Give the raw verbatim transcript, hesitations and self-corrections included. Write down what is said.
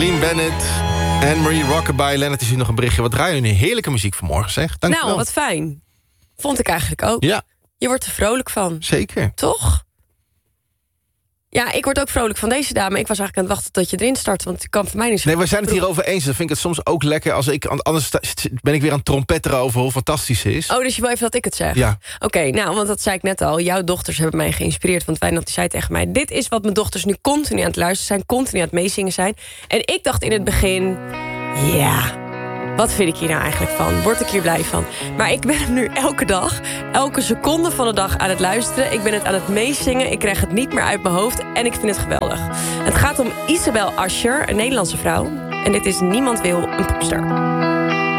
Clean Bennett, Anne-Marie Rockabye. Lennart, is hier nog een berichtje. Wat draaien jullie heerlijke muziek vanmorgen, zeg. Dank nou, wat fijn. Vond ik eigenlijk ook. Ja. Je wordt er vrolijk van. Zeker. Toch? Ja, ik word ook vrolijk van deze dame. Ik was eigenlijk aan het wachten tot je erin start, want ik kan voor mij niet zo. Nee, we zijn het hierover eens. Dan vind ik het soms ook lekker als ik... Anders ben ik weer aan het trompetteren over hoe fantastisch ze is. Oh, dus je wil even dat ik het zeg? Ja. Oké, okay, nou, want dat zei ik net al. Jouw dochters hebben mij geïnspireerd. Want Wijnand die zei tegen mij... dit is wat mijn dochters nu continu aan het luisteren zijn. Continu aan het meezingen zijn. En ik dacht in het begin... ja... wat vind ik hier nou eigenlijk van? Word ik hier blij van? Maar ik ben hem nu elke dag, elke seconde van de dag aan het luisteren. Ik ben het aan het meezingen. Ik krijg het niet meer uit mijn hoofd. En ik vind het geweldig. Het gaat om Isabel Ascher, een Nederlandse vrouw. En dit is Niemand wil een popster.